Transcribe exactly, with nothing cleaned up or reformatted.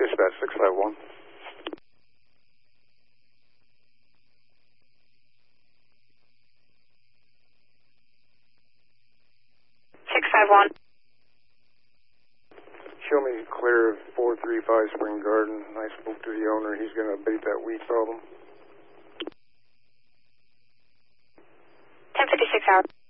Dispatch six five one. six five one. Show me clear of four three five Spring Garden. I spoke to the owner. He's going to abate that weed problem. ten fifty-six hour.